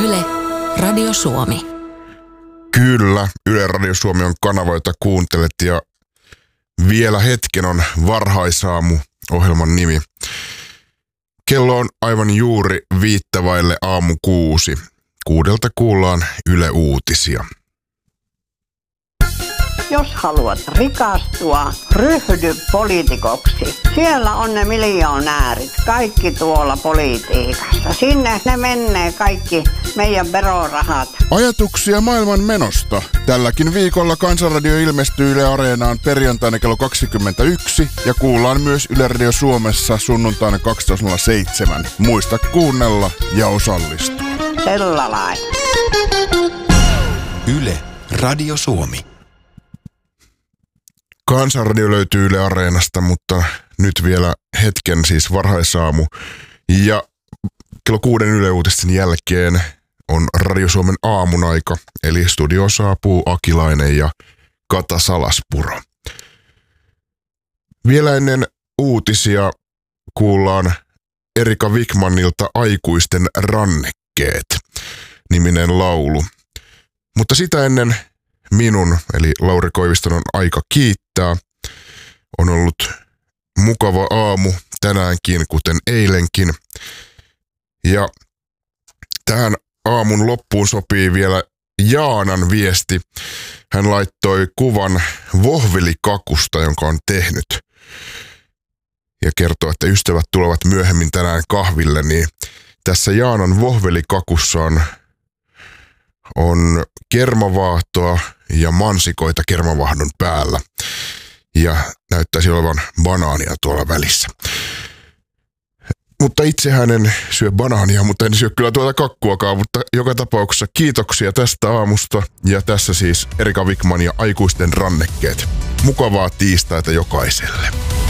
Yle, Radio Suomi. Kyllä, Yle Radio Suomi on kanava, jota kuuntelet, ja vielä hetken on Varhaisaamu ohjelman nimi. Kello on aivan juuri 5:05. 6 kuullaan Yle Uutisia. Jos haluat rikastua, ryhdy poliitikoksi. Siellä on ne miljonäärit, kaikki tuolla politiikassa. Sinne ne menee kaikki meidän verorahat. Ajatuksia maailman menosta. Tälläkin viikolla Kansanradio ilmestyy Yle Areenaan perjantaina kello 21 ja kuullaan myös Yle Radio Suomessa sunnuntaina 12.07. Muista kuunnella ja osallistua. Sellainen. Yle Radio Suomi. Kansanradio löytyy Yle Areenasta, mutta nyt vielä hetken siis Varhaisaamu. Ja kello 6 Yle Uutisten jälkeen on Radio Suomen aamun aika, eli studioon saapuu Akilainen ja Kata Salaspuro. Vielä ennen uutisia kuullaan Erika Wikmanilta Aikuisten rannekkeet -niminen laulu. Mutta sitä ennen minun, eli Lauri Koiviston, on aika kiittää. On ollut mukava aamu tänäänkin, kuten eilenkin. Ja tähän aamun loppuun sopii vielä Jaanan viesti. Hän laittoi kuvan vohvelikakusta, jonka on tehnyt. Ja kertoo, että ystävät tulevat myöhemmin tänään kahville, niin tässä Jaanan vohvelikakussa on kermavaahtoa ja mansikoita kermavahdon päällä. Ja näyttäisi olevan banaania tuolla välissä. Mutta itsehän en syö banaania, mutta en syö kyllä tuota kakkuakaan. Mutta joka tapauksessa kiitoksia tästä aamusta. Ja tässä siis Erika Wikman ja Aikuisten rannekkeet. Mukavaa tiistaita jokaiselle.